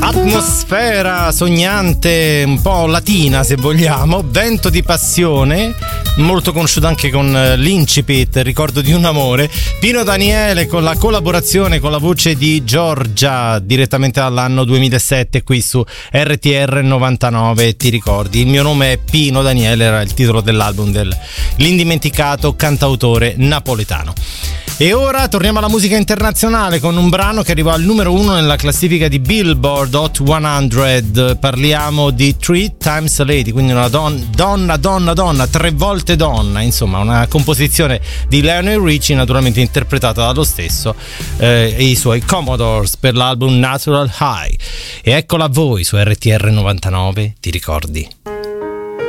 Atmosfera sognante, un po' latina se vogliamo, Vento di passione, molto conosciuto anche con l'incipit Ricordo di un amore. Pino Daniele con la collaborazione con la voce di Giorgia direttamente dall'anno 2007 qui su RTR 99. Ti ricordi? Il mio nome è Pino Daniele, era il titolo dell'album dell'indimenticato cantautore napoletano. E ora torniamo alla musica internazionale con un brano che arrivò al numero 1 nella classifica di Billboard Hot 100. Parliamo di Three Times a Lady, quindi una donna, 3 volte donna, insomma una composizione di Lionel Richie, naturalmente interpretata dallo stesso e i suoi Commodores per l'album Natural High. E eccola a voi su RTR 99, ti ricordi?